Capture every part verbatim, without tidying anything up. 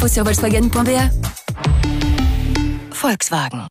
Info sur Volkswagen point B E. Volkswagen.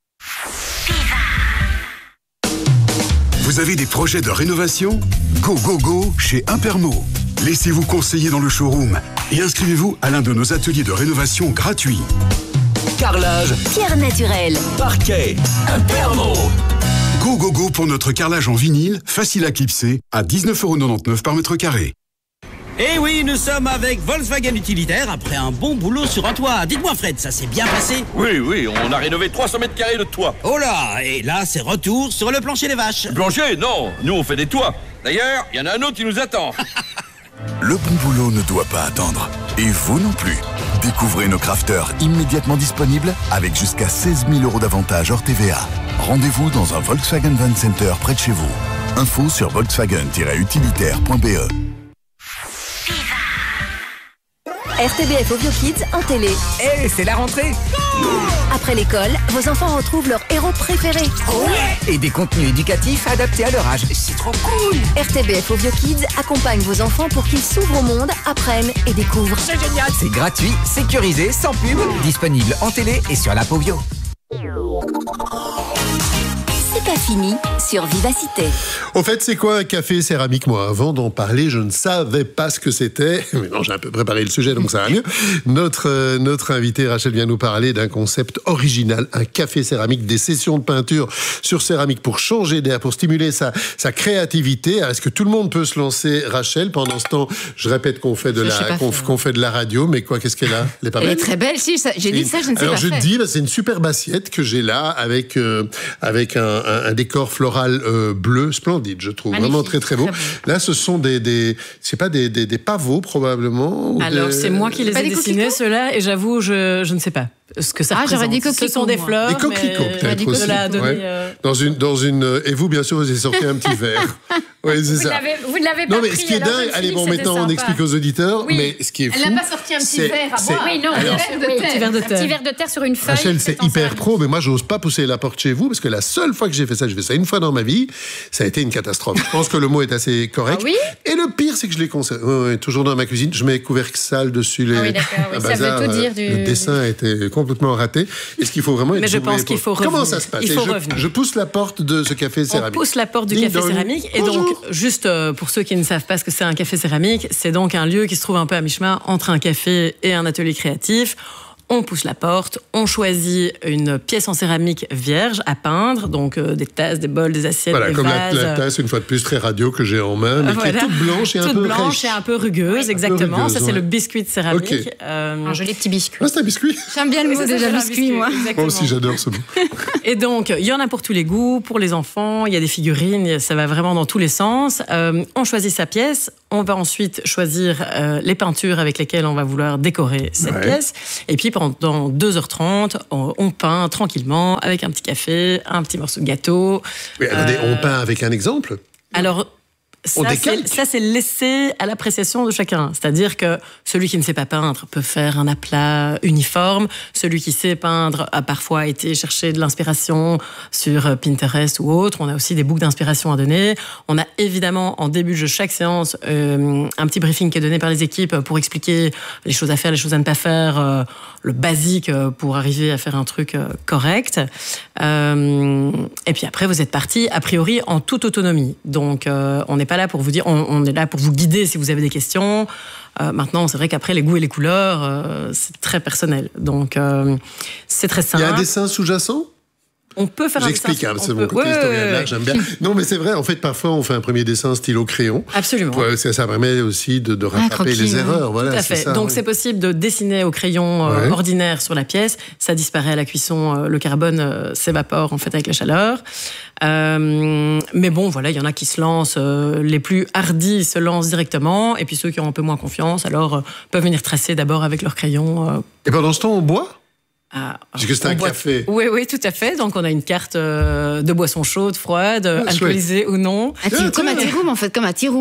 Vous avez des projets de rénovation ? Go, go, go chez Impermo. Laissez-vous conseiller dans le showroom et inscrivez-vous à l'un de nos ateliers de rénovation gratuits. Carrelage, pierre naturelle, parquet, Impermo. Go, go, go pour notre carrelage en vinyle, facile à clipser, à dix-neuf euros quatre-vingt-dix-neuf par mètre carré. Eh oui, nous sommes avec Volkswagen Utilitaire après un bon boulot sur un toit. Dites-moi Fred, ça s'est bien passé ? Oui, oui, on a rénové trois cents mètres carrés de toit. Oh là, et là c'est retour sur le plancher des vaches. Le plancher ? Non, nous on fait des toits. D'ailleurs, il y en a un autre qui nous attend. Le bon boulot ne doit pas attendre. Et vous non plus. Découvrez nos crafters immédiatement disponibles avec jusqu'à seize mille euros d'avantages hors T V A. Rendez-vous dans un Volkswagen Van Center près de chez vous. Info sur volkswagen tiret utilitaire point b e. R T B F Ovio Kids en télé. Eh, hey, c'est la rentrée. Après l'école, vos enfants retrouvent leur héros préféré. Ouais. Et des contenus éducatifs adaptés à leur âge. C'est trop cool. R T B F Ovio Kids accompagne vos enfants pour qu'ils s'ouvrent au monde, apprennent et découvrent. C'est génial. C'est gratuit, sécurisé, sans pub. Disponible en télé et sur l'app Ovio. C'est pas fini sur Vivacité. Au fait, c'est quoi un café céramique ? Moi, avant d'en parler, je ne savais pas ce que c'était. Mais non, j'ai un peu préparé le sujet, donc ça va mieux. Notre, euh, notre invitée, Rachel, vient nous parler d'un concept original, un café céramique, des sessions de peinture sur céramique pour changer d'air, pour stimuler sa, sa créativité. Alors, est-ce que tout le monde peut se lancer, Rachel ? Pendant ce temps, je répète qu'on fait de, la, qu'on, qu'on fait de la radio, mais quoi, qu'est-ce qu'elle a ? Elle est pas Elle belle ? est très belle, si, ça, j'ai dit ça, je ne sais Alors, pas je faire. te dis, bah, c'est une superbe assiette que j'ai là, avec, euh, avec un, un, un décor floral euh, bleu, splendide, je trouve. Magnifique, Vraiment très, très beau. très beau. Là, ce sont des, des c'est pas des, des, des pavots, probablement. Ou Alors, des... c'est moi qui les ai dessinés, ceux-là, et j'avoue, je, je ne sais pas ce que ça Ah, représente. j'aurais dit coquelicots, Ce sont des moi. fleurs, Des coquelicots, mais peut-être aussi. de la donner, Ouais. euh... Dans une, dans une, et vous, bien sûr, vous avez sorti un petit verre. Oui, c'est Vous ça. l'avez, vous ne l'avez pas Non, mais pris, ce qui est alors je dingue, me suis allez, dit bon, que c'était maintenant, on sympa. explique aux auditeurs, Oui. mais ce qui est fou. Elle n'a pas sorti un petit c'est- verre à c'est- boire. Oui, non, alors, un verre de terre. petit verre de Un terre. petit verre de terre sur une feuille. Rachel, c'est en hyper céramique. pro, mais moi, j'ose pas pousser la porte chez vous, parce que la seule fois que j'ai fait ça, j'ai fait ça une fois dans ma vie, ça a été une catastrophe. Je pense que le mot est assez correct. Ah oui ? Et le pire, c'est que je les conserve. Ouais, ouais, toujours dans ma cuisine, je mets couvercle sale dessus les. Ah oui, d'accord, oui, un ça veut bazar, tout dire euh, du- Le dessin a été complètement raté. Est-ce qu'il faut vraiment être Mais je doublé pense qu'il pour- faut Comment revenir. ça se passe Il Et faut je, revenir. je pousse la porte de ce café On céramique. pousse la porte du Ding café dong. céramique. Et donc, Bonjour. juste euh, pour ceux qui ne savent pas ce que c'est un café céramique, c'est donc un lieu qui se trouve un peu à mi-chemin entre un café et un atelier créatif. On pousse la porte, on choisit une pièce en céramique vierge à peindre, donc euh, des tasses, des bols, des assiettes, Voilà, des comme la, vases. la tasse, une fois de plus, très radio que j'ai en main, mais Voilà. qui est toute blanche et un Toute peu blanche rêche. et un peu rugueuse, Oui, exactement. un peu rugueuse, Ça, c'est ouais. le biscuit de céramique. Ok. Euh, Un joli petit biscuit. Ah, c'est un biscuit. J'aime bien le oui, mot ça, c'est déjà un biscuit, moi. exactement. Moi aussi, j'adore ce mot. Et donc, il y en a pour tous les goûts, pour les enfants, il y a des figurines, ça va vraiment dans tous les sens. Euh, on choisit sa pièce, on va ensuite choisir euh, les peintures avec lesquelles on va vouloir décorer cette Ouais. pièce. Et puis, pendant deux heures trente, on, on peint tranquillement avec un petit café, un petit morceau de gâteau. Oui, attendez, Euh, on peint avec un exemple. Alors, On ça, décalque. c'est, ça, c'est laissé à l'appréciation de chacun. C'est-à-dire que celui qui ne sait pas peindre peut faire un aplat uniforme. Celui qui sait peindre a parfois été chercher de l'inspiration sur Pinterest ou autre. On a aussi des boucles d'inspiration à donner. On a évidemment, en début de chaque séance, euh, un petit briefing qui est donné par les équipes pour expliquer les choses à faire, les choses à ne pas faire, euh, le basique euh, pour arriver à faire un truc euh, correct. Euh, et puis après, vous êtes parti, a priori, en toute autonomie. Donc, euh, on n'est pas là pour vous dire, on, on est là pour vous guider si vous avez des questions. Euh, maintenant, c'est vrai qu'après, les goûts et les couleurs, euh, c'est très personnel. Donc, euh, c'est très Il simple. y a un dessin sous-jacent. On peut faire un J'explique, dessin. hein, on c'est peut- mon côté ouais, historien de ouais, l'art, ouais. j'aime bien. Non, mais c'est vrai, en fait, parfois, on fait un premier dessin stylo-crayon. Absolument. Ouais, ça, ça permet aussi de, de rattraper croquis, les ouais. erreurs. Voilà, Tout à c'est fait. ça, Donc ouais. c'est possible de dessiner au crayon euh, Ouais. ordinaire sur la pièce. Ça disparaît à la cuisson. euh, le carbone euh, s'évapore en fait avec la chaleur. Euh, mais bon, voilà, il y en a qui se lancent. euh, les plus hardis se lancent directement. Et puis ceux qui ont un peu moins confiance, alors euh, peuvent venir tracer d'abord avec leur crayon. euh, Et pendant ce temps, on boit à- Parce que c'est on un boit- café. Oui, oui, tout à fait. Donc on a une carte euh, de boissons chaudes, froides, Ah, alcoolisées ou non. Un tea- Tiens, comme un tiens. tea room, en fait, comme un tea room.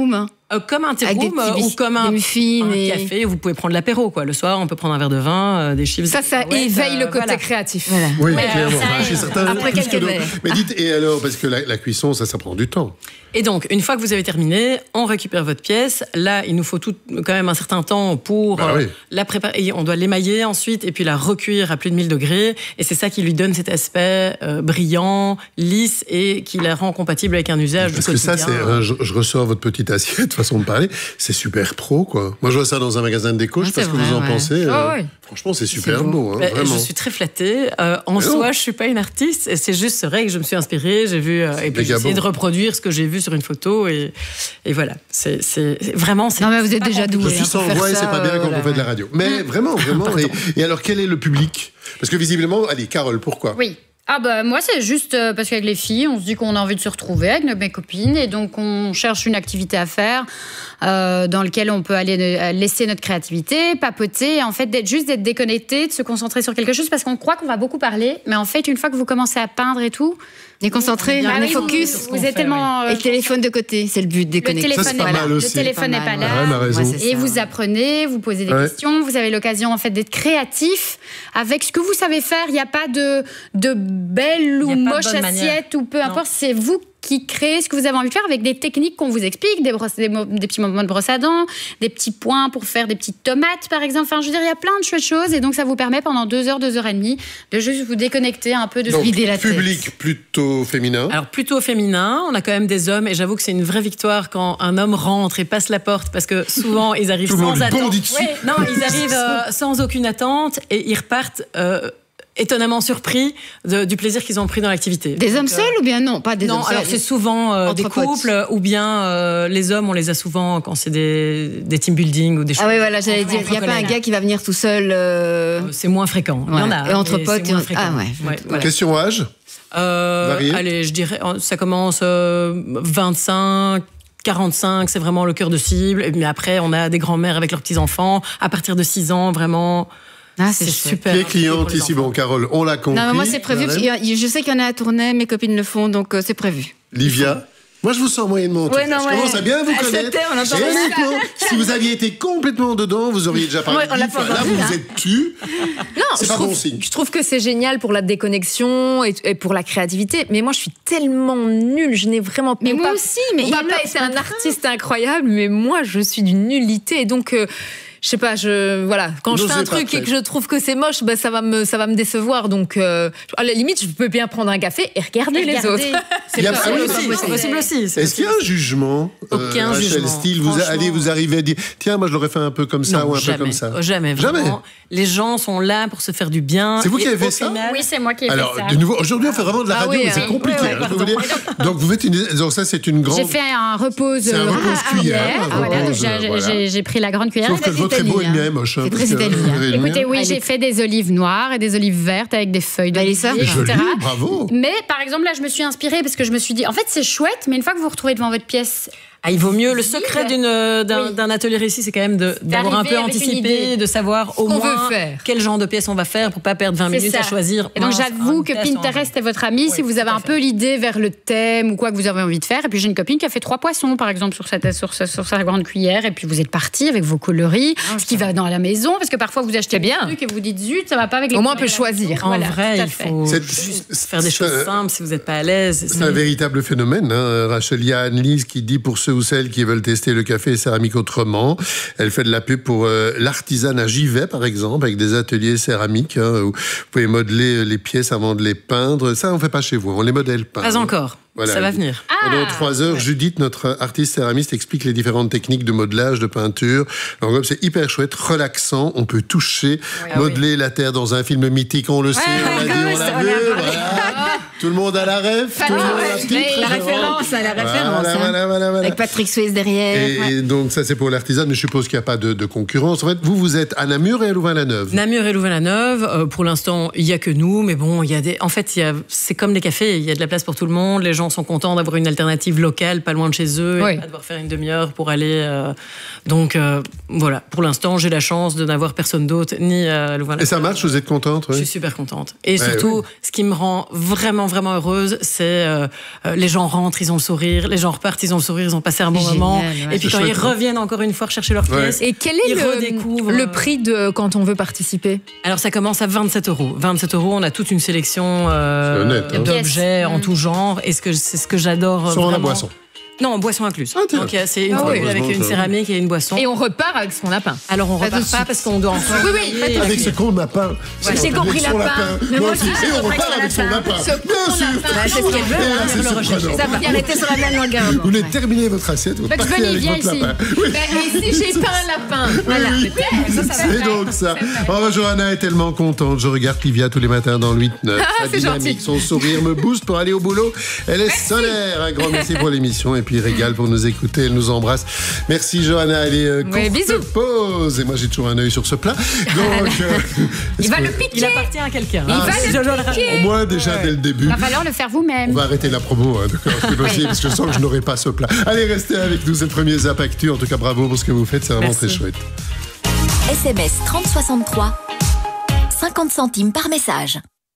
Euh, comme un tea Avec des room petits euh, ou bis- comme un, des muffins un et- café. Vous pouvez prendre l'apéro, quoi. Le soir, on peut prendre un verre de vin, euh, des chips. Ça, ça Ouais, éveille euh, le côté voilà. créatif. Oui, Ouais, clairement. ça Enfin, chez aide. certains, Après plus quelques que d'autres. verres. Mais dites, et alors, parce que la, la cuisson, ça, ça prend du temps. Et donc, une fois que vous avez terminé, on récupère votre pièce. Là, il nous faut tout, quand même un certain temps pour Bah euh, oui. la préparer. On doit l'émailler ensuite et puis la recuire à plus de mille degrés. Et c'est ça qui lui donne cet aspect euh, brillant, lisse et qui la rend compatible avec un usage Parce du que ça, quotidien. c'est, un- je, je ressors votre petite assiette, façon de parler, c'est super pro, quoi. Moi, je vois ça dans un magasin de déco, je sais Ouais, pas ce c'est que vous en vrai, ouais. pensez. euh, Ah ouais. Franchement, c'est super C'est beau. beau, hein, Ben, vraiment. je suis très flattée. Euh, en Mais soi, non. je suis pas une artiste. Et c'est juste, c'est vrai que je me suis inspirée. J'ai vu euh, et puis j'ai méga essayé beau. de reproduire ce que j'ai vu sur une photo et, et voilà. C'est, c'est c'est- vraiment. C'est, Non, mais vous êtes pas déjà compliqué. doué. Je suis hein, sans pour faire voix et ça, c'est pas bien euh, quand voilà, on fait de la ouais. radio. Mais vraiment, vraiment. et, et alors, quel est le public? Parce que visiblement, allez, Carole, pourquoi? Oui. Ah bah moi c'est juste euh, parce qu'avec les filles on se dit qu'on a envie de se retrouver avec nos, mes copines et donc on cherche une activité à faire euh, dans laquelle on peut aller euh, laisser notre créativité, papoter et en fait d'être juste d'être déconnecté, de se concentrer sur quelque chose parce qu'on croit qu'on va beaucoup parler mais en fait une fois que vous commencez à peindre et tout Déconcentré, bah on est oui, focus. vous, vous êtes tellement euh, Et le téléphone de côté, c'est le but, le déconnecter. téléphone Ça, c'est n'est pas pas, mal là. aussi. Le téléphone n'est pas là. Ah, elle a raison. Ouais, c'est Et ça. vous apprenez, vous posez des Ouais. questions, vous avez l'occasion en fait d'être créatif avec ce que vous savez faire. Il n'y a pas de, de belle Il ou y a pas de moche bonne manière. assiette ou peu importe, c'est vous qui créez ce que vous avez envie de faire avec des techniques qu'on vous explique, des, brosses- des, mo- des petits moments de brosse à dents, des petits points pour faire des petites tomates par exemple. Enfin, je veux dire, il y a plein de chouettes choses et donc ça vous permet pendant deux heures, deux heures et demie de juste vous déconnecter un peu de Donc, ce vider la tête. public plutôt féminin. Alors plutôt féminin, on a quand même des hommes et j'avoue que c'est une vraie victoire quand un homme rentre et passe la porte parce que souvent ils arrivent Tout le monde sans lui attente. bondit dessus. Ouais, non, ils arrivent euh, sans aucune attente et ils repartent euh, étonnamment surpris de- du plaisir qu'ils ont pris dans l'activité. Des hommes Donc, euh, seuls ou bien non? Pas des non, hommes alors seuls. c'est souvent euh, des Entre potes. couples ou bien euh, les hommes, on les a souvent quand c'est des, des team building ou des choses. Ah oui, voilà, j'allais entre dire, il n'y a pas un collègues. gars qui va venir tout seul. euh, C'est moins fréquent. Il y en a. Et entre mais potes, c'est moins il y en- fréquent. ah ouais. voilà. Question âge? Euh, Varié. allez, je dirais, ça commence euh, vingt-cinq, quarante-cinq, c'est vraiment le cœur de cible. Et mais après, on a des grands-mères avec leurs petits-enfants. À partir de six ans, vraiment, Ah, c'est c'est chouette. super. Qui est cliente pour les ici? enfants. Bon, Carole, on l'a compris. Non, mais moi c'est prévu. Marlène. Il y a- Je sais qu'il y en a à tourner, mes copines le font, donc euh, c'est prévu. Livia? Moi, je vous sens moyennement. en tout Ouais, cas. non, je ouais. commence à bien vous Ah, je connaître. t'aime, on entend Et ça. honnêtement, si vous aviez été complètement dedans, vous auriez déjà parlé Ouais, on de l'a Liv. pas Là, entendu, vous vous hein. êtes tu. Non, C'est je pas trouve, bon signe. je trouve que c'est génial pour la déconnexion et, et pour la créativité. Mais moi, je suis tellement nulle. Je n'ai vraiment Mais mon moi papa- aussi, mais mon il y en papa a, était c'est un pas artiste incroyable, mais moi, je suis d'une nullité. Et donc, euh, je sais pas, je voilà, quand je N'osez fais un pas truc et peut-être. que je trouve que c'est moche, ben ça va me ça va me décevoir. Donc, euh, à la limite, je peux bien prendre un café et regarder les Regardez. autres. Il y a- C'est ah oui, possible aussi. c'est C'est possible aussi. c'est Est-ce qu'il y a un jugement euh, Aucun Rachel, jugement, style, vous, franchement. allez, vous arrivez à dire, tiens, moi je l'aurais fait un peu comme ça Non, ou un jamais, peu comme ça. Jamais, Jamais. vraiment. Les gens sont là pour se faire du bien. C'est vous qui Et avez fait au ça final- Oui, c'est moi qui ai Alors, fait ça. de nouveau, aujourd'hui on fait vraiment de la Ah radio, oui, mais c'est hein. compliqué. Ouais, ouais, hein, je peux vous pardon. dire. Donc vous faites une. Donc ça c'est une grande. J'ai fait un repose C'est un euh, repose à cuillère, cuillère. un Voilà, repose, j'ai- euh, voilà. j'ai j'ai pris la grande cuillère. Sauf que le vôtre est beau et le mien est moche. hein, C'est parce très que- italien. vous verrez le Écoutez, mien. oui, Elle j'ai est- fait des olives noires et des olives vertes avec des feuilles de Mélissa, et Joli, cetera. bravo. Mais par exemple, là, je me suis inspirée parce que je me suis dit, en fait, c'est chouette, mais une fois que vous vous retrouvez devant votre pièce, Ah, il vaut mieux. Le secret d'une, euh, d'un, Oui. d'un atelier réussi, c'est quand même de, d'avoir un D'arriver peu avec une anticipé, idée. de savoir au qu'on moins veut faire. quel genre de pièce on va faire pour pas perdre vingt c'est minutes ça. à choisir. Et donc, Mince, j'avoue un que test en Pinterest est votre ami si Oui, vous avez tout à un fait. peu l'idée vers le thème ou quoi que vous avez envie de faire. Et puis, j'ai une copine qui a fait trois poissons, par exemple, sur, cette, sur, sa- sur sa grande cuillère. Et puis, vous êtes parti avec vos coloris, ce qui va dans la maison. Parce que parfois, vous achetez bien. un truc et vous dites, zut, ça va pas avec les Au moins, on couleurs peut de la maison. choisir. En Voilà, vrai, tout à il fait. faut C'est- juste c'est- faire des choses c'est- simples si vous n'êtes pas à l'aise. C'est un véritable phénomène. Hein. Rachel, il y a Anne-Lise qui dit pour ceux ou celles qui veulent tester le café et céramique autrement. Elle fait de la pub pour euh, l'artisanat Givet, par exemple, avec des ateliers céramiques hein, où vous pouvez modeler les pièces avant de les peindre. Ça, on ne fait pas chez vous. On les modèle pas. Pas hein. encore. Voilà. Ça va venir. Pendant trois heures, Judith, notre artiste céramiste, explique les différentes techniques de modelage, de peinture. Donc, comme c'est hyper chouette, relaxant. On peut toucher, Ah modeler la terre dans un film mythique. On le sait, on l'a dit, on l'a vu. Voilà. Tout le monde a la rêve. Tout le monde a la petite La référence, la référence. Voilà, hein. voilà, voilà, voilà. Avec Patrick Swayze derrière. Et, ouais. et donc, ça, c'est pour l'artisan, mais je suppose qu'il n'y a pas de, de concurrence. En fait, vous, vous êtes à Namur et à Louvain-la-Neuve. Namur et Louvain-la-Neuve, euh, pour l'instant, il y a que nous, mais bon, il y a des. En fait, il y a... c'est comme les cafés, il y a de la place pour tout le monde. Les gens sont contents d'avoir une alternative locale, pas loin de chez eux, Oui. et pas devoir faire une demi-heure pour aller. euh, Donc, euh, voilà. Pour l'instant, j'ai la chance de n'avoir personne d'autre, ni à Louvain-la-Neuve. Et ça marche, vous êtes contente Je oui. suis super contente. Et Ouais, surtout, oui. ce qui me rend vraiment vraiment, vraiment heureuse, c'est euh, euh, les gens rentrent, ils ont le sourire, les gens repartent, ils ont le sourire, ils ont passé un bon Génial, moment. ouais. Et puis C'est quand chouette, ils hein. reviennent encore une fois rechercher leur Ouais. pièce, Et quel est ils le, redécouvrent. le prix de quand on veut participer? Alors ça commence à vingt-sept euros. vingt-sept euros, on a toute une sélection euh, C'est honnête, hein. d'objets en Mmh. tout genre. Et ce que, c'est ce que j'adore. Sans la vraiment. boisson. Non, boisson incluse. Ah, tiens. Donc euh, c'est une Ah oui. formule avec une Heureusement, ça. céramique et une boisson. Et on repart avec son lapin. Alors on Pas repart de pas suite. parce qu'on doit encore. Oui, oui, Et- Avec ce con lapin. J'ai compris Son lapin. Mais Moi moi aussi. aussi, j'ai Et on compris repart avec son lapin. lapin. Ce Bien con sûr. lapin. Bah, c'est ce qu'elle veut, Et là, hein, c'est le rechercher. surprenant. Ça va bien arrêter sur la même longueur. Vous voulez terminer votre assiette, vous Bugs partez Bunny, avec viens votre ici. lapin. Oui. Ben, et si j'ai pas un lapin? Voilà. Ça, ça va C'est faire. donc ça. Oh, Johanna est tellement contente. Je regarde Livia tous les matins dans le huit neuf. Ah, Sa c'est dynamique, gentil. son sourire me booste pour aller au boulot. Elle est solaire. Un grand merci pour l'émission. Et puis régale pour nous écouter. Elle nous embrasse. Merci Johanna. Allez, euh, Ouais, courte bisous. pause. Et moi, j'ai toujours un œil sur ce plat. Donc, euh, Il va est-ce le que- piquer. Il appartient à quelqu'un. Il va le Je dois le- piquer. Au moins, déjà, dès le début. Il va falloir le faire vous-même. On va arrêter la promo, hein, d'accord, c'est possible, parce que je sens que je n'aurai pas ce plat. Allez, restez avec nous, c'est le premier Zap Actu. En tout cas, bravo pour ce que vous faites, c'est vraiment Merci. très chouette. S M S trente soixante-trois, cinquante centimes par message.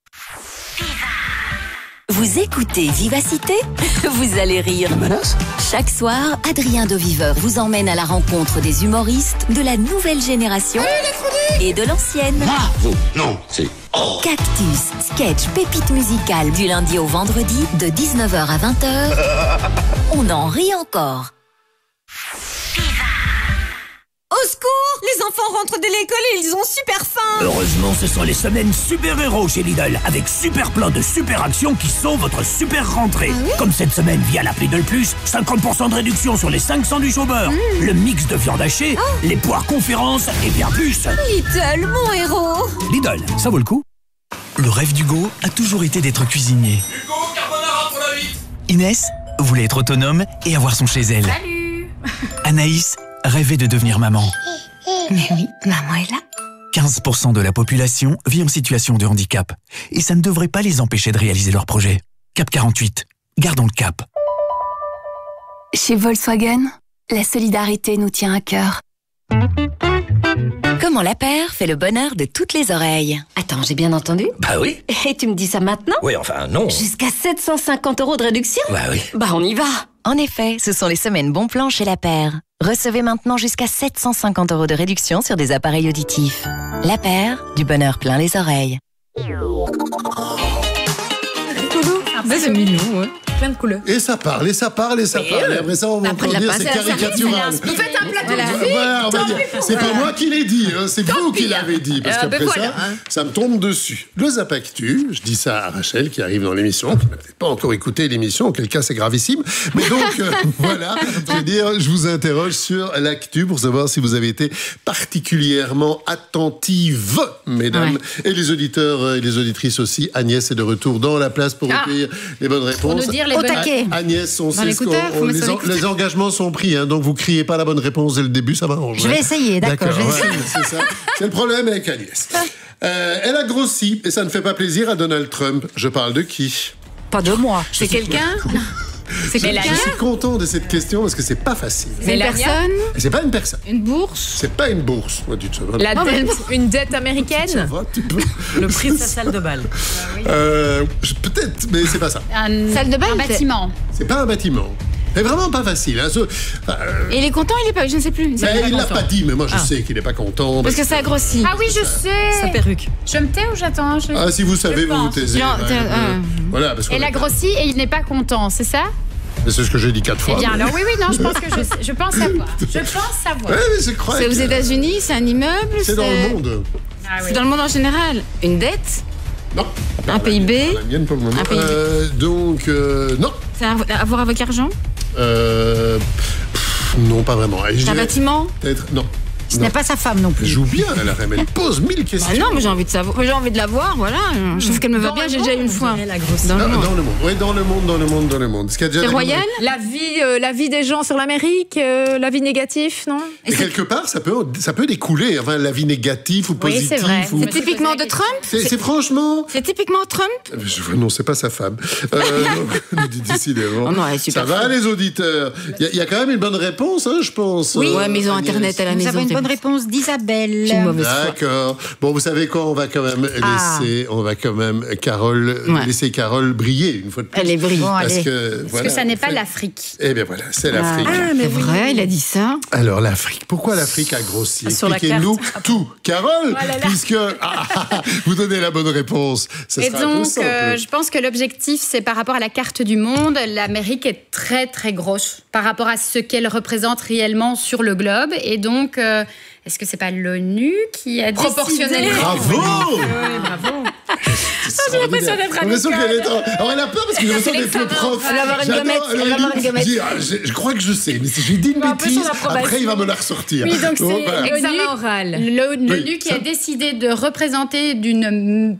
Vous écoutez Vivacité? Vous allez rire. Chaque soir, Adrien de Viveur vous emmène à la rencontre des humoristes de la nouvelle génération et de l'ancienne. Bravo. Non, c'est... Cactus, sketch, pépite musicale du lundi au vendredi de dix-neuf heures à vingt heures. On en rit encore. Au secours! Les enfants rentrent de l'école et ils ont super faim! Heureusement, ce sont les semaines super-héros chez Lidl, avec super plein de super actions qui sont votre super rentrée. Comme cette semaine via l'appli Lidl Plus, cinquante pour cent de réduction sur les cinq sandwichs au beurre, le mix de viande hachée, les poires conférences et bien plus. Lidl, mon héros! Lidl, ça vaut le coup. Le rêve d'Hugo a toujours été d'être cuisinier. Hugo, carbonara pour la vite. Inès voulait être autonome et avoir son chez elle. Salut. Anaïs rêvait de devenir maman. Mais oui, maman est là. quinze pour cent de la population vit en situation de handicap. Et ça ne devrait pas les empêcher de réaliser leurs projets. Cap quarante-huit. Gardons le cap. Chez Volkswagen, la solidarité nous tient à cœur. Comment la paire fait le bonheur de toutes les oreilles. Attends, j'ai bien entendu? Bah oui. Et tu me dis ça maintenant? Oui, enfin, non. Jusqu'à sept cent cinquante euros de réduction? Bah oui. Bah on y va! En effet, ce sont les semaines bon plan chez La Paire. Recevez maintenant jusqu'à sept cent cinquante euros de réduction sur des appareils auditifs. La Paire, du bonheur plein les oreilles. C'est mignon, ouais. Plein de couleurs. Et ça parle, et ça parle, et ça parle. Et après ça, on va Après, encore la dire c'est passe, ça caricatural. Vous faites un plateau Voilà, de voilà, on va dire. C'est pas moi qui l'ai dit, hein, c'est vous qui pis. l'avez dit. Parce Euh, qu'après ben voilà, ça, hein. ça me tombe dessus. Le Zap Actu, je dis ça à Rachel qui arrive dans l'émission, qui n'a peut-être pas encore écouté l'émission, auquel cas c'est gravissime. Mais donc, euh, voilà, je veux dire, je vous interroge sur l'actu pour savoir si vous avez été particulièrement attentive, mesdames, et les auditeurs et les auditrices aussi. Agnès est de retour dans la place pour Ah. recueillir les bonnes réponses. nous dire les Au bonnes- taquet. Agnès, on Dans sait ce l'écouteur, qu'on- faut on- mettre les, sur en- l'écouteur. les engagements sont pris, hein, donc vous criez pas la bonne réponse dès le début, ça m'arrange. Je vais hein. essayer, d'accord, je vais ouais, essayer. c'est ça. C'est le problème avec Agnès. Euh, elle a grossi et ça ne fait pas plaisir à Donald Trump. Je parle de qui? Pas de moi. C'est quelqu'un? C'est Je quelqu'un? suis content de cette question parce que c'est pas facile. C'est une personne? Et c'est pas une personne. Une bourse? C'est pas une bourse. Moi, tu te souviens. La Non, mais dette, une dette Ça américaine, va, tu peux. le prix de sa salle de bal. Euh, je- Peut-être, mais c'est pas ça. Un, Salle de bain, un c'est- bâtiment. C'est pas un bâtiment. C'est vraiment pas facile. Hein. Ce- enfin, euh, Et il est content, il est pas, je ne sais plus. ben, il l'a pas dit, mais moi je Ah. sais qu'il est pas content. Parce que ça a grossi. Ah oui, je sais. Sa perruque. Je me tais ou j'attends je... Ah, si vous savez, Je vous vous pense. taisez. Genre, Ouais, t'es- ouais. euh, Voilà, parce qu'on Elle a est- grossi et il n'est pas content, c'est ça? Mais c'est ce que j'ai dit quatre fois. Eh bien, mais- alors oui, oui, non, je pense que je, sais- je pense savoir. Je pense savoir. Ouais, mais c'est crois C'est aux que- États-Unis, c'est un immeuble. C'est dans le monde. Ah oui. C'est dans le monde en général. Une dette? Non. Un P I B? La mienne pour le moment. Un P I B. Euh, donc, euh, non. C'est à à voir avec argent? Euh, pff, non, pas vraiment. Et je C'est un dirais bâtiment? Peut-être, non. Ce Non. n'est pas sa femme non Elle plus. joue bien, elle, elle, elle pose mille questions. Ah non, mais j'ai envie de savoir. J'ai envie de la voir, voilà. Je trouve qu'elle me va Dans bien, le j'ai déjà monde, une fois. elle a grossi. Dans le Dans, monde. dans le monde. Oui, dans le monde, dans le monde, dans le monde. Ce qu'il y a déjà C'est la- royal? La vie, euh, la vie des gens sur l'Amérique, euh, la vie négative, non? Et quelque part, ça peut, ça peut découler. Enfin, la vie négative ou Oui, positive. c'est vrai. ou- C'est typiquement de Trump? C'est c'est franchement. C'est typiquement Trump? Je- non, c'est pas sa femme. Euh, non, décidément. Oh non, elle est super ça va, forte. les auditeurs. Il y, a- il y a quand même une bonne réponse, hein, je pense. Oui, euh, ouais, mais ils ont Agnès. Internet à la Nous maison. avons une c'est bonne bonne réponse d'Isabelle. D'accord. Bon, vous savez quoi, on va quand même Ah. laisser, on va quand même Carole, Ouais. laisser Carole briller une fois de plus. Elle est brillante. Bon, Parce allez. que, Parce voilà, que ça n'est en pas fait- l'Afrique. Eh bien voilà, c'est l'Afrique. Ah, mais c'est vrai, il a dit ça. Alors l'Afrique, pourquoi l'Afrique a grossi? Sur la Expliquez-nous tout. Carole, Oh là là. puisque ah, vous donnez la bonne réponse. Ça Et sera un peu donc, simple. euh, je pense que l'objectif, c'est par rapport à la carte du monde, l'Amérique est très très grosse par rapport à ce qu'elle représente réellement sur le globe. Et donc, euh, est-ce que c'est pas l'ONU qui a décidé... Proportionnellement. Bravo. Ouais, bravo. J'ai l'impression d'être à J'ai l'impression l'école. qu'elle est en- Alors elle a peur parce que j'ai l'impression d'être le prof. Elle va avoir une J'adore, gommette, elle elle va avoir dit- une gommette. dit, ah, je, je crois que je sais, mais si je dis une va un peu bêtise, sur l'approbation. après il va me la ressortir. Oui, donc c'est voilà. Examen oral. L'ONU Oui, qui ça- a décidé de représenter d'une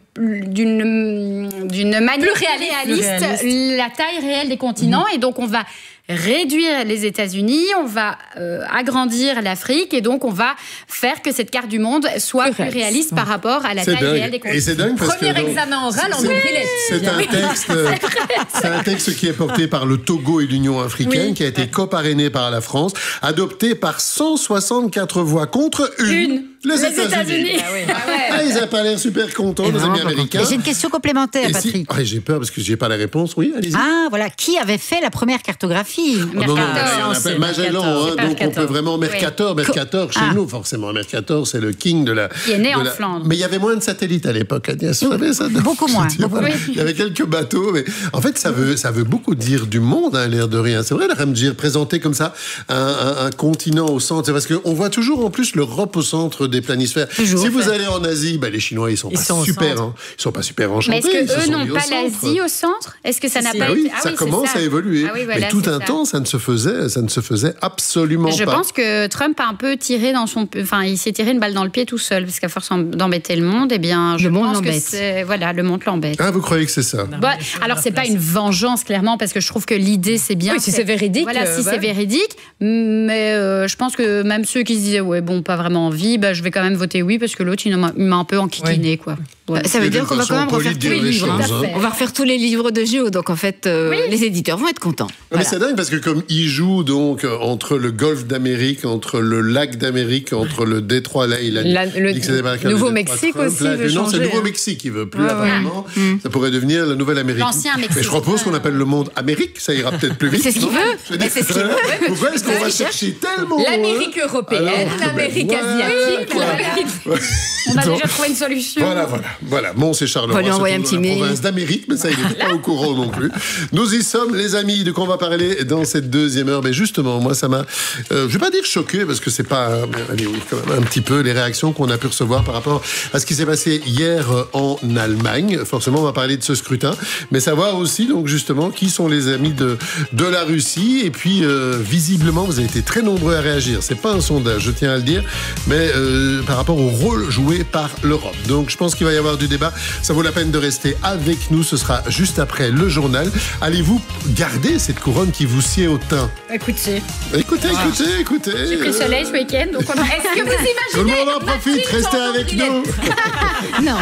d'une d'une manière Plus réaliste. réaliste la taille réelle des continents. Et donc on va réduire les États-Unis, on va euh, agrandir l'Afrique et donc on va faire que cette carte du monde soit plus réaliste par rapport à la C'est taille réelle dingue. des continents. Et c'est dingue parce Premier que donc, examen oral en c'est- brûlette. C'est un texte, euh, c'est un texte qui est porté par le Togo et l'Union africaine, Oui. qui a été coparrainé par la France, adopté par cent soixante-quatre voix contre une. Une. Les, Les États-Unis. États-Unis. Ah oui. Ah, ils n'ont pas l'air super contents, nos amis américains. Et j'ai une question complémentaire, Et si- Patrick. Ah, j'ai peur parce que j'ai pas la réponse. Oui, allez-y. Ah, voilà. Qui avait fait la première cartographie Oh, non, non, Mercator. mais il y en a c'est plein. Magellan, Mercator, hein, c'est donc on Mercator. peut vraiment Mercator, Mercator chez Ah. nous forcément. Mercator, c'est le king de la. Qui est né de en la- Flandre. Mais il y avait moins de satellites à l'époque, Agnès. Vous savez ça Beaucoup moins, Je veux dire, beaucoup voilà. moins. Il y avait quelques bateaux, mais en fait ça veut ça veut beaucoup dire du monde, hein, l'air de rien. C'est vrai, la Ramgir présenter comme ça un, un- un continent au centre, c'est parce qu'on voit toujours en plus l'Europe au centre des planisphères. Toujours, si vous ouais. allez en Asie, bah, les Chinois ils sont Ils pas sont au super, centre. hein. Ils sont pas super enchantés. Mais est-ce ils se que eux sont n'ont mis au pas centre. l'Asie au centre? Est-ce que ça n'a Si, pas Ah oui, été... Ah ça oui, c'est commence ça. à évoluer. Ah oui, voilà, mais tout c'est un ça. temps, ça ne se faisait, ça ne se faisait absolument Je pas. pense que Trump a un peu tiré dans son, enfin, il s'est tiré une balle dans le pied tout seul, parce qu'à force d'embêter le monde, eh bien, je Le monde pense que l'embête. c'est, voilà, le monde l'embête. Ah, vous croyez que c'est ça? Bon, alors c'est pas une vengeance clairement, parce que je trouve que l'idée c'est bien. Oui, si c'est véridique, Voilà, euh, si bah c'est oui. véridique, mais euh, je pense que même ceux qui se disaient ouais bon pas vraiment envie, bah, je vais quand même voter oui parce que l'autre il m'a, il m'a un peu enquiquiné quoi. Voilà. Ça veut Et dire d'une qu'on va façon quand même refaire polie de tous les dire les livres. hein. choses, hein. On va refaire tous les livres de géo, donc en fait, euh, les éditeurs vont être contents. Non, Mais Voilà. c'est dingue parce que comme il joue donc euh, entre le golfe d'Amérique, entre le lac d'Amérique, entre le détroit, là il a La- le dit que c'était pas le détroit Nouveau-Mexique Trump, aussi là, veut non, c'est changer, le hein. Nouveau-Mexique qui veut plus Ouais, ouais. apparemment. Ça pourrait devenir la nouvelle Amérique. L'ancien Mexique. Mais je propose qu'on appelle le monde Amérique, ça ira peut-être plus vite. C'est ce qu'il non veut. Je veux dire, Mais c'est ce qu'il voilà. veut. Pourquoi est-ce qu'on va Ouais, chercher tellement loin L'Amérique européenne, Alors, l'Amérique ben, asiatique, voilà. l'Amérique... On a Donc, déjà trouvé une solution. Voilà, voilà, voilà. Bon, c'est Charleroi. On va lui envoyer c'est un dans petit la mail. province d'Amérique, mais ça, il n'est pas au courant non plus. Nous y sommes, les amis, de quoi on va parler dans cette deuxième heure. Mais justement, moi, ça m'a, euh, je vais pas dire choqué, parce que c'est pas, euh, allez, oui, quand même, un petit peu les réactions qu'on a pu recevoir par rapport à ce qui s'est passé hier euh, en Allemagne. Forcément, on va parler de ce scrutin, mais savoir aussi, donc, justement, qui sont les amis de, de la Russie. Et puis, euh, visiblement, vous avez été très nombreux à réagir. C'est pas un sondage, je tiens à le dire, mais euh, par rapport au rôle joué par l'Europe. Donc, je pense qu'il va y avoir du débat. Ça vaut la peine de rester avec nous. Ce sera juste après le journal. Allez-vous garder cette couronne qui vous sied au teint? Écoutez, Écoutez, écoutez, écoutez. j'ai pris le soleil ce week-end, donc on a... Est-ce que vous imaginez Tout le monde en profite, restez avec nous. Non.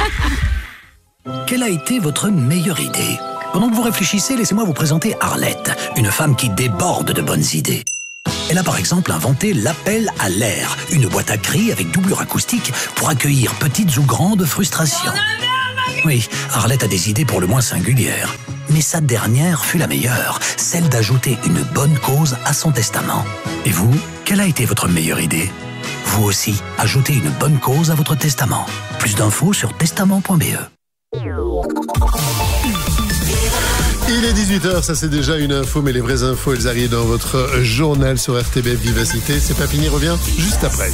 Quelle a été votre meilleure idée? Pendant que vous réfléchissez, laissez-moi vous présenter Arlette, une femme qui déborde de bonnes idées. Elle a par exemple inventé l'appel à l'air, une boîte à cris avec doublure acoustique pour accueillir petites ou grandes frustrations. Oui, Arlette a des idées pour le moins singulières. Mais sa dernière fut la meilleure, celle d'ajouter une bonne cause à son testament. Et vous, quelle a été votre meilleure idée? Vous aussi, ajoutez une bonne cause à votre testament. Plus d'infos sur testament point b e. Il est dix-huit heures, ça c'est déjà une info, mais les vraies infos, elles arrivent dans votre journal sur R T B F Vivacité. C'est Papini revient juste après.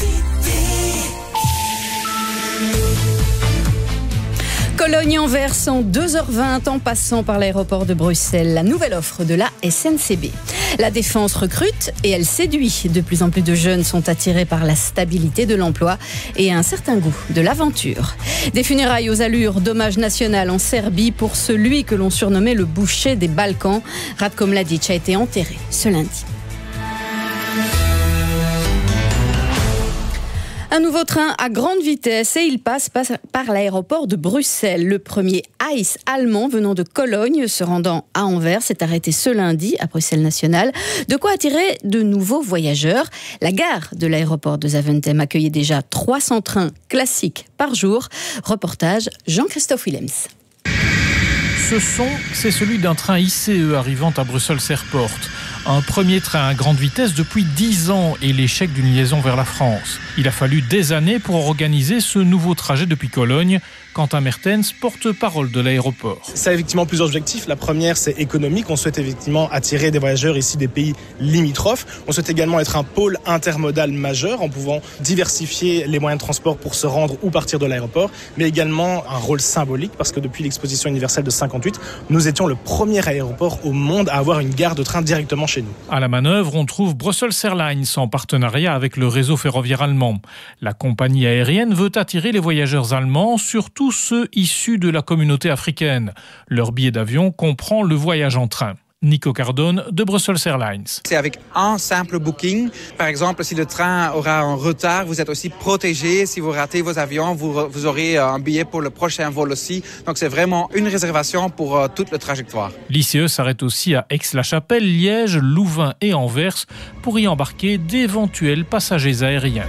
Cologne-Anvers en deux heures vingt en passant par l'aéroport de Bruxelles. La nouvelle offre de la S N C B. La défense recrute et elle séduit. De plus en plus de jeunes sont attirés par la stabilité de l'emploi et un certain goût de l'aventure. Des funérailles aux allures d'hommage national en Serbie pour celui que l'on surnommait le boucher des Balkans. Ratko Mladic a été enterré ce lundi. Un nouveau train à grande vitesse et il passe par l'aéroport de Bruxelles. Le premier Ice allemand venant de Cologne se rendant à Anvers s'est arrêté ce lundi à Bruxelles National. De quoi attirer de nouveaux voyageurs. La gare de l'aéroport de Zaventem accueillait déjà trois cents trains classiques par jour. Reportage Jean-Christophe Willems. Ce son, c'est celui d'un train I C E arrivant à Bruxelles Airport. Un premier train à grande vitesse depuis dix ans et l'échec d'une liaison vers la France. Il a fallu des années pour organiser ce nouveau trajet depuis Cologne. Quentin Mertens, porte-parole de l'aéroport. Ça a effectivement plusieurs objectifs. La première, c'est économique. On souhaite effectivement attirer des voyageurs ici des pays limitrophes. On souhaite également être un pôle intermodal majeur en pouvant diversifier les moyens de transport pour se rendre ou partir de l'aéroport, mais également un rôle symbolique parce que depuis l'exposition universelle de cinquante-huit, nous étions le premier aéroport au monde à avoir une gare de train directement chez nous. À la manœuvre, on trouve Brussels Airlines en partenariat avec le réseau ferroviaire allemand. La compagnie aérienne veut attirer les voyageurs allemands, surtout ceux issus de la communauté africaine. Leur billet d'avion comprend le voyage en train. Nico Cardone de Brussels Airlines. C'est avec un simple booking. Par exemple, si le train aura un retard, vous êtes aussi protégé. Si vous ratez vos avions, vous, vous aurez un billet pour le prochain vol aussi. Donc c'est vraiment une réservation pour uh, toute la trajectoire. L'I C E s'arrête aussi à Aix-la-Chapelle, Liège, Louvain et Anvers pour y embarquer d'éventuels passagers aériens.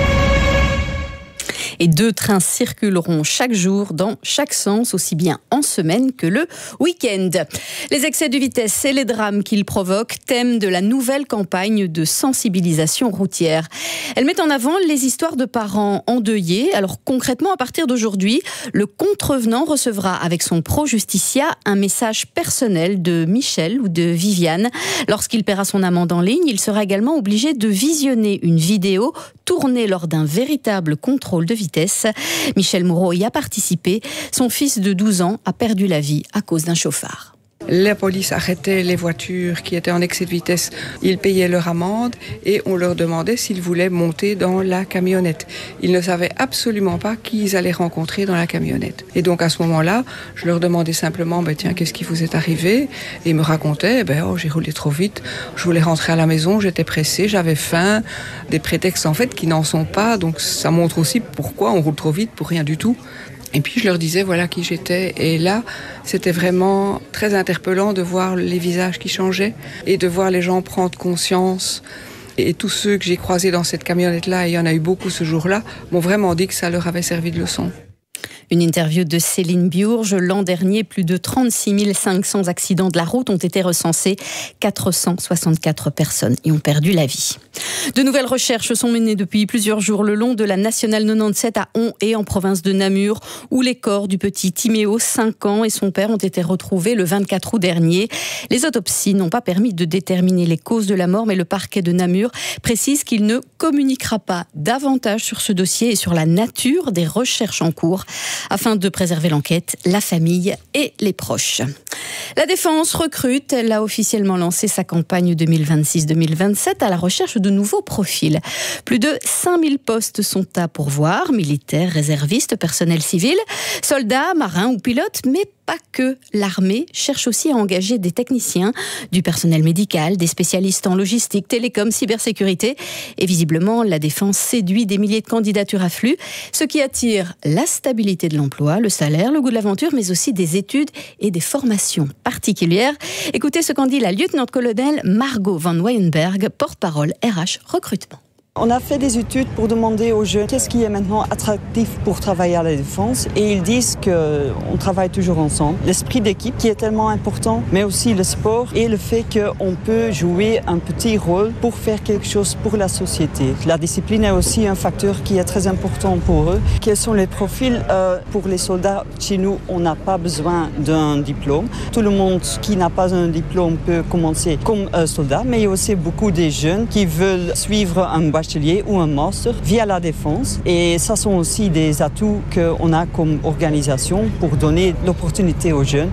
Et deux trains circuleront chaque jour dans chaque sens, aussi bien en semaine que le week-end. Les excès de vitesse et les drames qu'ils provoquent, thème de la nouvelle campagne de sensibilisation routière. Elle met en avant les histoires de parents endeuillés. Alors concrètement, à partir d'aujourd'hui, le contrevenant recevra avec son pro-justicia un message personnel de Michel ou de Viviane. Lorsqu'il paiera son amende en ligne, il sera également obligé de visionner une vidéo tournée lors d'un véritable contrôle de vitesse. Michel Moreau y a participé. Son fils de douze ans a perdu la vie à cause d'un chauffard. La police arrêtait les voitures qui étaient en excès de vitesse. Ils payaient leur amende et on leur demandait s'ils voulaient monter dans la camionnette. Ils ne savaient absolument pas qui ils allaient rencontrer dans la camionnette. Et donc à ce moment-là, je leur demandais simplement bah, « Tiens, qu'est-ce qui vous est arrivé ?» Et ils me racontaient bah, « Oh, j'ai roulé trop vite, je voulais rentrer à la maison, j'étais pressé, j'avais faim. » Des prétextes en fait qui n'en sont pas. Donc ça montre aussi pourquoi on roule trop vite pour rien du tout. Et puis je leur disais voilà qui j'étais. Et là, c'était vraiment très interpellant de voir les visages qui changeaient et de voir les gens prendre conscience. Et tous ceux que j'ai croisés dans cette camionnette-là, et il y en a eu beaucoup ce jour-là, m'ont vraiment dit que ça leur avait servi de leçon. Une interview de Céline Biurge. L'an dernier, plus de trente-six mille cinq cents accidents de la route ont été recensés. quatre cent soixante-quatre personnes y ont perdu la vie. De nouvelles recherches sont menées depuis plusieurs jours le long de la nationale quatre-vingt-dix-sept à Hon et en province de Namur, où les corps du petit Timéo, cinq ans, et son père ont été retrouvés le vingt-quatre août dernier. Les autopsies n'ont pas permis de déterminer les causes de la mort, mais le parquet de Namur précise qu'il ne communiquera pas davantage sur ce dossier et sur la nature des recherches en cours, afin de préserver l'enquête, la famille et les proches. La Défense recrute. Elle a officiellement lancé sa campagne deux mille vingt-six deux mille vingt-sept à la recherche de nouveaux profils. Plus de cinq mille postes sont à pourvoir, militaires, réservistes, personnel civil, soldats, marins ou pilotes, mais pas que. L'armée cherche aussi à engager des techniciens, du personnel médical, des spécialistes en logistique, télécom, cybersécurité. Et visiblement, la Défense séduit des milliers de candidatures à flux, ce qui attire la stabilité de l'emploi, le salaire, le goût de l'aventure, mais aussi des études et des formations particulières. Écoutez ce qu'en dit la lieutenant-colonel Margot Van Weyenberg, porte-parole R H recrutement. On a fait des études pour demander aux jeunes qu'est-ce qui est maintenant attractif pour travailler à la Défense et ils disent qu'on travaille toujours ensemble. L'esprit d'équipe qui est tellement important, mais aussi le sport et le fait qu'on peut jouer un petit rôle pour faire quelque chose pour la société. La discipline est aussi un facteur qui est très important pour eux. Quels sont les profils euh, pour les soldats? Chez nous, on n'a pas besoin d'un diplôme. Tout le monde qui n'a pas un diplôme peut commencer comme euh, soldat, mais il y a aussi beaucoup de jeunes qui veulent suivre un bachelier ou un master via la Défense. Et ça sont aussi des atouts qu'on a comme organisation pour donner l'opportunité aux jeunes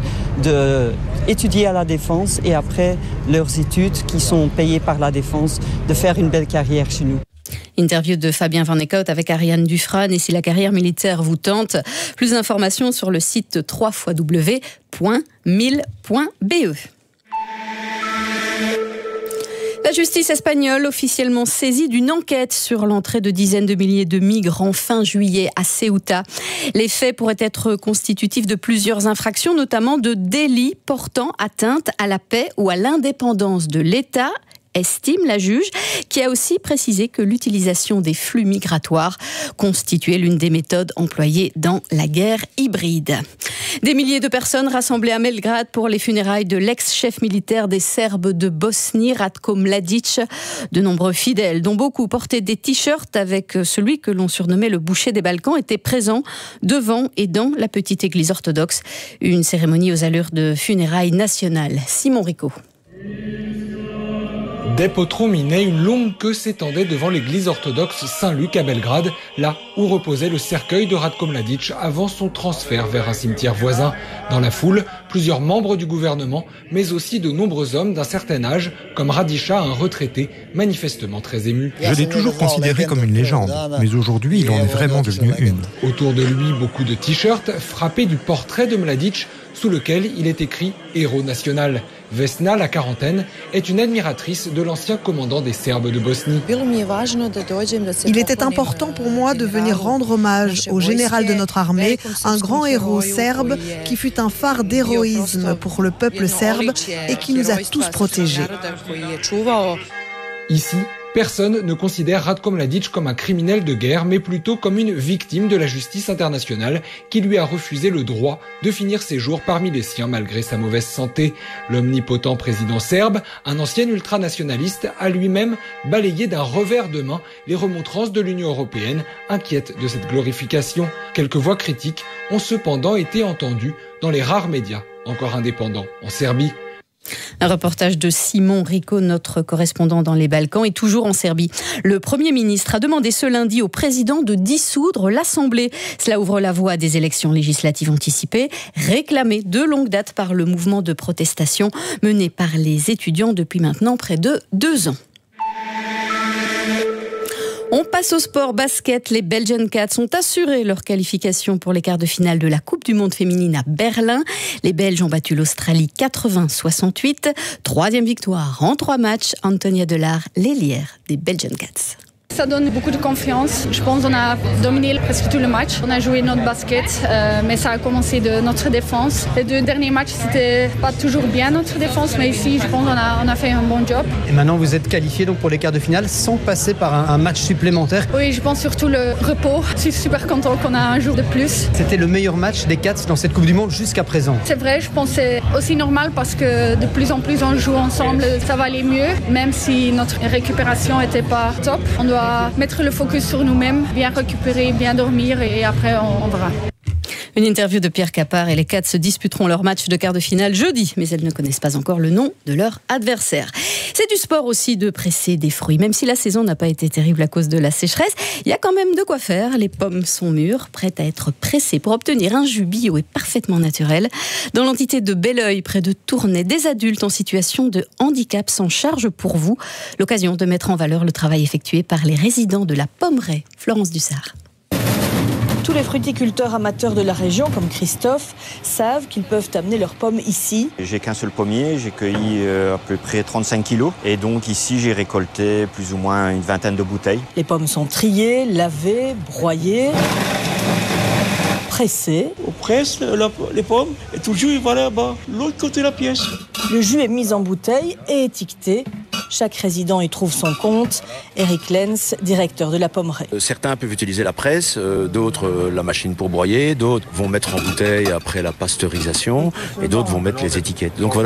d'étudier à la Défense et après leurs études qui sont payées par la Défense, de faire une belle carrière chez nous. Interview de Fabien Van Eekhout avec Ariane Dufresne. Et si la carrière militaire vous tente, plus d'informations sur le site w w w point mille point b e. La justice espagnole officiellement saisie d'une enquête sur l'entrée de dizaines de milliers de migrants fin juillet à Ceuta. Les faits pourraient être constitutifs de plusieurs infractions, notamment de délits portant atteinte à la paix ou à l'indépendance de l'État, estime la juge, qui a aussi précisé que l'utilisation des flux migratoires constituait l'une des méthodes employées dans la guerre hybride. Des milliers de personnes rassemblées à Belgrade pour les funérailles de l'ex-chef militaire des Serbes de Bosnie, Ratko Mladic. De nombreux fidèles, dont beaucoup portaient des t-shirts avec celui que l'on surnommait le boucher des Balkans, étaient présents devant et dans la petite église orthodoxe. Une cérémonie aux allures de funérailles nationales. Simon Rico. Des poterons minaient, une longue queue s'étendait devant l'église orthodoxe Saint-Luc à Belgrade, là où reposait le cercueil de Ratko Mladic avant son transfert vers un cimetière voisin. Dans la foule, plusieurs membres du gouvernement, mais aussi de nombreux hommes d'un certain âge, comme Radiša, un retraité, manifestement très ému. Je l'ai toujours considéré comme une légende, mais aujourd'hui il en est vraiment devenu une. Autour de lui, beaucoup de t-shirts frappés du portrait de Mladic, sous lequel il est écrit « Héros national ». Vesna, la quarantaine, est une admiratrice de l'ancien commandant des Serbes de Bosnie. Il était important pour moi de venir rendre hommage au général de notre armée, un grand héros serbe qui fut un phare d'héroïsme pour le peuple serbe et qui nous a tous protégés. Ici, personne ne considère Ratko Mladic comme un criminel de guerre, mais plutôt comme une victime de la justice internationale qui lui a refusé le droit de finir ses jours parmi les siens malgré sa mauvaise santé. L'omnipotent président serbe, un ancien ultranationaliste, a lui-même balayé d'un revers de main les remontrances de l'Union européenne, inquiète de cette glorification. Quelques voix critiques ont cependant été entendues dans les rares médias encore indépendants en Serbie. Un reportage de Simon Rico, notre correspondant dans les Balkans, et toujours en Serbie. Le Premier ministre a demandé ce lundi au président de dissoudre l'Assemblée. Cela ouvre la voie à des élections législatives anticipées, réclamées de longue date par le mouvement de protestation mené par les étudiants depuis maintenant près de deux ans. On passe au sport basket. Les Belgian Cats ont assuré leur qualification pour les quarts de finale de la Coupe du Monde féminine à Berlin. Les Belges ont battu l'Australie quatre-vingts à soixante-huit. Troisième victoire en trois matchs. Antonia Delard, l'ailière des Belgian Cats. Ça donne beaucoup de confiance. Je pense qu'on a dominé presque tout le match. On a joué notre basket, euh, mais ça a commencé de notre défense. Les deux derniers matchs, c'était pas toujours bien notre défense, mais ici, je pense qu'on a, on a fait un bon job. Et maintenant, vous êtes qualifié donc pour les quarts de finale sans passer par un, un match supplémentaire. Oui, je pense surtout le repos. Je suis super content qu'on a un jour de plus. C'était le meilleur match des Cats dans cette Coupe du Monde jusqu'à présent. C'est vrai, je pense que c'est aussi normal parce que de plus en plus on joue ensemble, ça va aller mieux, même si notre récupération n'était pas top. On doit mettre le focus sur nous-mêmes, bien récupérer, bien dormir et après on, on verra. Une interview de Pierre Capard et les Cats se disputeront leur match de quart de finale jeudi, mais elles ne connaissent pas encore le nom de leur adversaire. C'est du sport aussi de presser des fruits. Même si la saison n'a pas été terrible à cause de la sécheresse, il y a quand même de quoi faire. Les pommes sont mûres, prêtes à être pressées pour obtenir un jus bio et parfaitement naturel. Dans l'entité de Belleuil, près de Tournai, des adultes en situation de handicap s'en chargent pour vous. L'occasion de mettre en valeur le travail effectué par les résidents de la Pommeraye. Florence Dussard. Tous les fruticulteurs amateurs de la région, comme Christophe, savent qu'ils peuvent amener leurs pommes ici. J'ai qu'un seul pommier, j'ai cueilli euh, à peu près trente-cinq kilos. Et donc ici, j'ai récolté plus ou moins une vingtaine de bouteilles. Les pommes sont triées, lavées, broyées, pressées. On presse la, les pommes et tout le jus va là-bas, l'autre côté de la pièce. Le jus est mis en bouteille et étiqueté. Chaque résident y trouve son compte. Eric Lenz, directeur de la Pommeraye. Certains peuvent utiliser la presse, d'autres la machine pour broyer, d'autres vont mettre en bouteille après la pasteurisation et d'autres vont mettre les étiquettes. Donc voilà.